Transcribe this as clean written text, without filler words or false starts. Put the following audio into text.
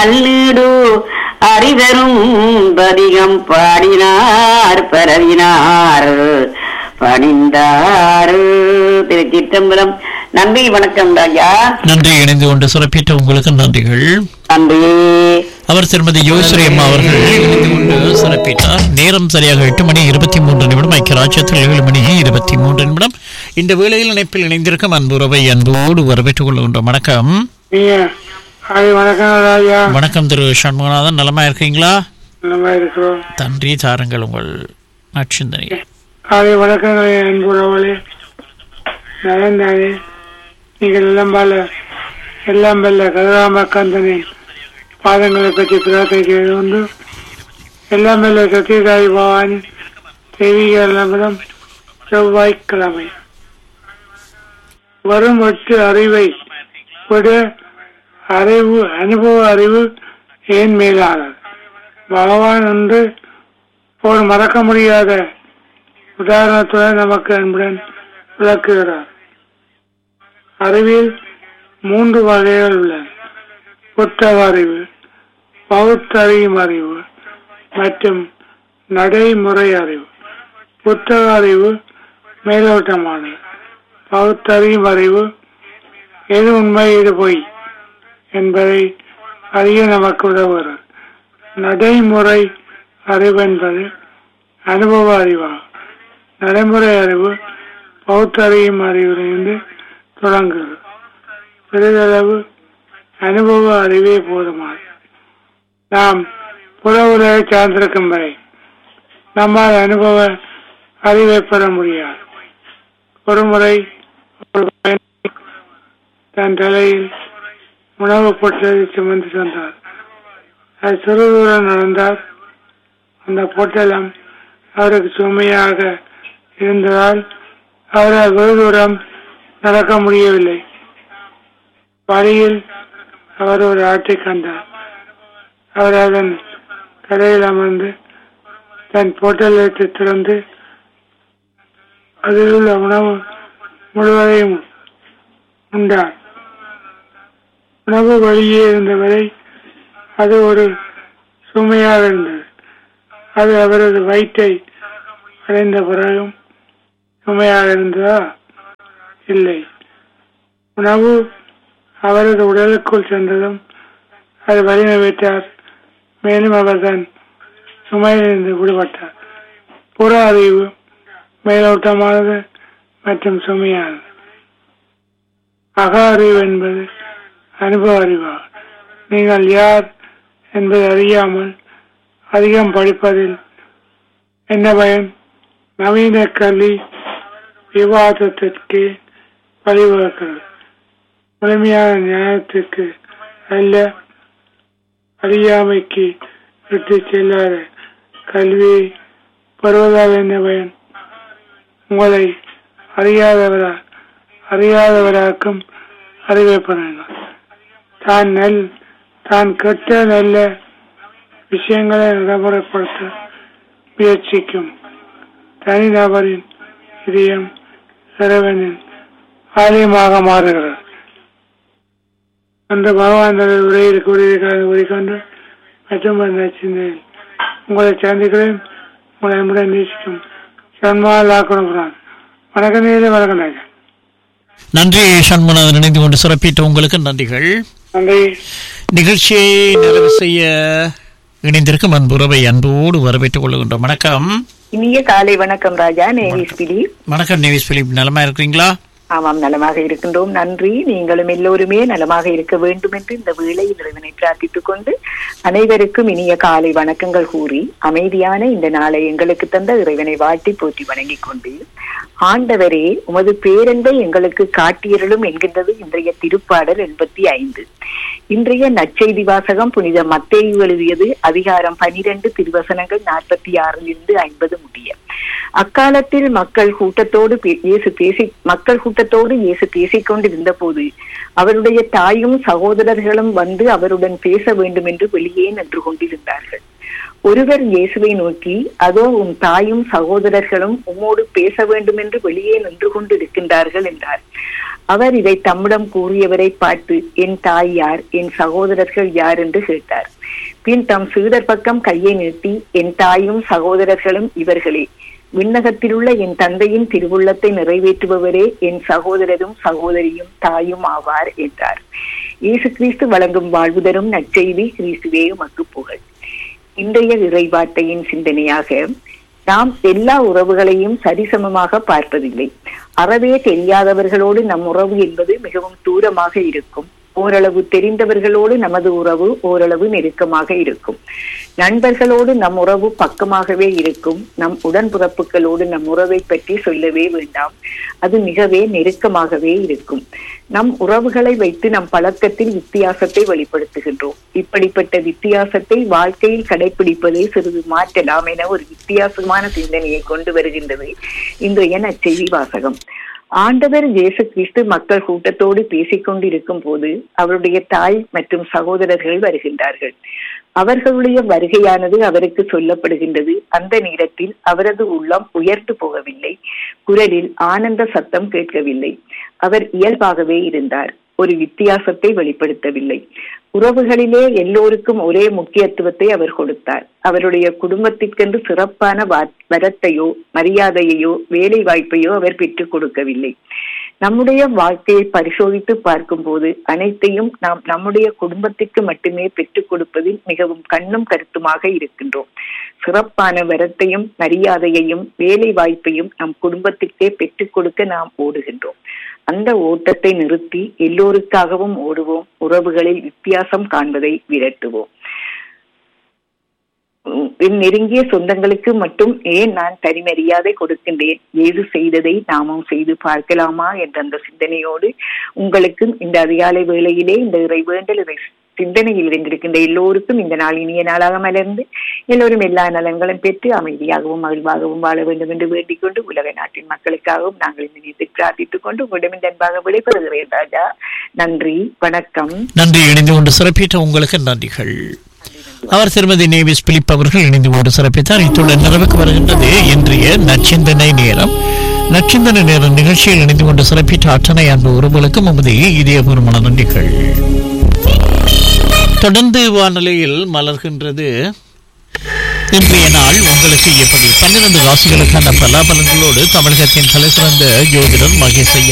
நல்நீடு அறிதரும் பதிகம் பாடினார் பரவினார் பணிந்தார். திருச்சிற்றம்பலம். நன்றி, வணக்கம் ராஜா. நன்றி. இணைந்து கொண்டு சிறப்பித்த உங்களுக்கு நன்றிகள். நன்றி. அவர் திருமதி யோஸ்ரீ அம்மா அவர்கள் இணைந்து கொண்டு சிறப்பித்தார். நேரம் சரியாக 8:23 ஐக்கிய ராஜ்யத்தில் 7:23. இந்த வேளையில் இணைப்பில் இணைந்திருக்கும் அன்புறவை அன்போடு வரவேற்றுக் கொள்கின்றோம். வணக்கம். வணக்கம் திரு சண்முகநாதன், நலமா இருக்கீங்களா? நன்றி. தாருங்கள் உங்கள் நற்சிந்தனை. காலை வணக்கங்களே அன்புறவளே, நலந்தானே? நீங்கள் எல்லாம் வல்ல கதிராமக்கந்தனை பாதங்களை பற்றி பிரார்த்திக்கிறது உண்டு. எல்லாம் வல்ல சத்யதாய் பவானி தெய்வீக நம்பரம் செவ்வாய்க்கிழமை வரும் 8 அறிவை விட அனுபவ அறிவு ஏன் மேலானது? பகவான் ஒன்று ஒரு மறக்க முடியாத உதாரணத்துடன் நமக்கு அன்புடன் விளக்குகிறார். அறிவில் 3 வகைகள் உள்ளன. புத்தக அறிவு, பகுத்தறியும் அறிவு மற்றும் நடைமுறை அறிவு. புத்தக அறிவு மேலோட்டமானது. பகுத்தறியும் அறிவு எது உண்மை எது பொய் என்பதை அறிய நமக்கு உதவுகிறது. நடைமுறை அறிவு என்பது அனுபவ அறிவாகும். நடைமுறை அறிவு பகுத்தறியும் அறிவிலிருந்து தொடங்குகிறது. பெரிதளவு அனுபவ அறிவே போதுமானது. நாம் புற உலகை சார்ந்திருக்கும் வரை நம்மால் அனுபவ அறிவை பெற முடியாது. ஒரு முறை ஒரு தன் தலையில் உணவு பொட்டலை சுமந்து சென்றார். அது சிறு தூரம் நடந்தார். அந்த பொட்டலம் அவருக்கு சுமையாக இருந்ததால் அவரால் வெகு தூரம் நடக்க முடியவில்லை. வழியில் அவர் ஒரு ஆட்டை கண்டார். அவர் அதன் கரையில் அமர்ந்து தன் பொட்டலத்தை திறந்து அதில் உள்ள உணவு முழுவதையும் உண்டார். உணவு வழியே இருந்தவரை அது ஒரு சுமையாக இருந்தது. அது அவரது வயிற்றை அடைந்த பிறகும் சுமையாக இருந்ததா? இல்லை. உணவு அவரது உடலுக்குள் சென்றதும் அது வலிமை பெற்றார். மேலும் அவர் தன் சுமையிலிருந்து விடுபட்டார். புற அறிவு மேலோட்டமானது மற்றும் சுமையானது. அக அறிவு என்பது அனுபவ அறிவாகும். நீங்கள் யார் என்பதை அறியாமல் அதிகம் படிப்பதில் என்ன பயன்? நவீன கல்வி விவாதத்திற்கு வழிவகுக்கிறது. முழுமையான ஞானத்துக்கு அல்ல. அறியாமைக்கு விட்டு செல்லாத கல்வியை பெறுவதால் என்ன பயன்? உங்களை அறியாதவராக்கும் அறிவை பெறலாம். தான் கெட்ட நல்ல விஷயங்களை நடைமுறைப்படுத்த முயற்சிக்கும் தனிநபரின் இதயம் இறைவனின் ஆலயமாக மாறுகிறது அந்த பகவான் உரையில் கூறியிருக்கிறது. மற்றும் சிந்தையில் உங்களை சந்திக்கிறேன். உங்களை நம்முடன் நேசிக்கும் சன்மாலாக்குறான். வணக்கம் நேரே, வணக்கம் ராஜா. நன்றி சண்முகநாதன், இணைந்து கொண்டு சிறப்பித்த உங்களுக்கு நன்றிகள். நன்றி. நிகழ்ச்சியை நிறைவு செய்ய இணைந்திருக்கும் அன்புறவை அன்போடு வரவேற்றுக் கொள்கின்றோம். வணக்கம். இனிய காலை வணக்கம் ராஜா. Navies Philip. வணக்கம் நேவிஸ் பிலிப், நலமா இருக்கிறீங்களா? ஆமாம், நலமாக இருக்கின்றோம். நன்றி. நீங்களும் எல்லோருமே நலமாக இருக்க வேண்டும் என்று இந்த வேளையில் இறைவனை பிரார்த்தித்துக் கொண்டு அனைவருக்கும் இனிய காலை வணக்கங்கள் கூறி அமைதியான இந்த நாளை எங்களுக்கு தந்த இறைவனை வாழ்த்தி போற்றி வணங்கிக் கொண்டு, ஆண்டவரே உமது பேரன்பை எங்களுக்கு காட்டியருளும் என்கின்றது இன்றைய திருப்பாடல் 85. இன்றைய நற்செய்தி வாசகம் புனித மத்தேயு எழுதியது அதிகாரம் 12 திருவசனங்கள் 46 50 முடிய. அக்காலத்தில் மக்கள் கூட்டத்தோடு இயேசு பேசிக் கொண்டிருந்த போது அவருடைய தாயும் சகோதரர்களும் வந்து அவருடன் பேச வேண்டும் என்று வெளியே நின்று கொண்டிருந்தார்கள். ஒருவர் இயேசுவை நோக்கி, அதோ உன் தாயும் சகோதரர்களும் உம்மோடு பேச வேண்டும் என்று வெளியே நின்று கொண்டிருக்கின்றார்கள் என்றார். அவர் இதை தம்மிடம் கூறியவரை பார்த்து, என் தாய் யார், என் சகோதரர்கள் யார் என்று கேட்டார். பின் தம் சீடர் பக்கம் கையை நீட்டி, என் தாயும் சகோதரர்களும் இவர்களே, விண்ணகத்திலுள்ள என் தந்தையின் திருவுள்ளத்தை நிறைவேற்றுபவரே என் சகோதரரும் சகோதரியும் தாயும் ஆவார் என்றார். இயேசு கிறிஸ்து வழங்கும் வாழ்வு தரும் நற்செய்தி. கிறிஸ்துவே உமக்கு புகழ். இன்றைய இறைவார்த்தையின் சிந்தனையாக, நாம் எல்லா உறவுகளையும் சரிசமமாக பார்ப்பதில்லை. அறவே தெரியாதவர்களோடு நம் உறவு என்பது மிகவும் தூரமாக இருக்கும். ஓரளவு தெரிந்தவர்களோடு நமது உறவு ஓரளவு நெருக்கமாக இருக்கும். நண்பர்களோடு நம் உறவு பக்கமாகவே இருக்கும். நம் உடன்பிறப்புகளோடு நம் உறவை பற்றி சொல்லவே வேண்டாம், அது மிகவே நெருக்கமாகவே இருக்கும். நம் உறவுகளை வைத்து நம் பழக்கத்தில் வித்தியாசத்தை வெளிப்படுத்துகின்றோம். இப்படிப்பட்ட வித்தியாசத்தை வாழ்க்கையில் கடைபிடிப்பதை சிறிது மாற்றலாம் என ஒரு வித்தியாசமான சிந்தனையை கொண்டு வருகின்றது இன்றைய நற்செய்தி வாசகம். ஆண்டவர் இயேசு கிறிஸ்து மக்கள் கூட்டத்தோடு பேசிக் கொண்டிருக்கும் போது அவருடைய தாய் மற்றும் சகோதரர்கள் வருகின்றார்கள். அவர்களுடைய வருகையானது அவருக்கு சொல்லப்படுகின்றது. அந்த நேரத்தில் அவரது உள்ளம் உயர்த்து போகவில்லை, குரலில் ஆனந்த சத்தம் கேட்கவில்லை. அவர் இயல்பாகவே இருந்தார், ஒரு வித்தியாசத்தை வெளிப்படுத்தவில்லை. உறவுகளிலே எல்லோருக்கும் ஒரே முக்கியத்துவத்தை அவர் கொடுத்தார். அவருடைய குடும்பத்திற்கென்று சிறப்பான வரத்தையோ மரியாதையோ வேலை வாய்ப்பையோ அவர் பெற்றுக் கொடுக்கவில்லை. நம்முடைய வாழ்க்கையை பரிசோதித்து பார்க்கும் போது அனைத்தையும் நாம் நம்முடைய குடும்பத்திற்கு மட்டுமே பெற்றுக் கொடுப்பதில் மிகவும் கண்ணும் கருத்துமாக இருக்கின்றோம். சிறப்பான வரத்தையும் மரியாதையையும் வேலை வாய்ப்பையும் நம் குடும்பத்திற்கே பெற்றுக் கொடுக்க நாம் ஓடுகின்றோம். அந்த ஓட்டத்தை நிறுத்தி எல்லோருக்காகவும் ஓடுவோம். உறவுகளில் வித்தியாசம் காண்பதை விரட்டுவோம். என் நெருங்கிய சொந்தங்களுக்கு மட்டும் ஏன் நான் தனிமரியாதை கொடுக்கின்றேன்? ஏது செய்ததை நாமும் செய்து பார்க்கலாமா என்ற அந்த சிந்தனையோடு உங்களுக்கும் இந்த அதிகாலை வேளையிலே இந்த இறைவேண்டல் சிந்தனையில் இருந்திருக்கின்ற எல்லோருக்கும் இந்த நாள் இனிய நாளாக மலர்ந்து எல்லோரும் எல்லா நலன்களும் பெற்று அமைதியாகவும் மகிழ்வாகவும் வாழ வேண்டும் என்று வேண்டிக் கொண்டு உலக நாட்டின் மக்களுக்காகவும் நாங்கள் இந்த நேரத்தை பிரார்த்தித்துக் கொண்டு உங்களிடம் இந்த அன்பாக விடைபெறுகிறேன் ராஜா. நன்றி, வணக்கம். நன்றி. இணைந்து கொண்டு சிறப்பித்த உங்களுக்கு நன்றிகள். அவர் திருமதி நேவிஸ் பிலிப் அவர்கள் இணைந்து கொண்டு சிறப்பித்தார். இத்துடன் நிறைவுக்கு வருகின்றது இன்றைய நற்சிந்தனை நேரம். நற்சிந்தனை நேரம் நிகழ்ச்சியில் இணைந்து கொண்டு சிறப்பித்த அத்தனை அன்பு உறவுகளுக்கு நமது இதயபூர்வமான நன்றிகள். தொடர்ந்து வானிலையில் மலர்கின்றது இன்றைய நாள் உங்களுக்கு எப்படி 12 ராசிகளுக்கான பலாபலன்களோடு தமிழகத்தின் தலைசிறந்த ஜோதிடர் மகேஷ் ஐயா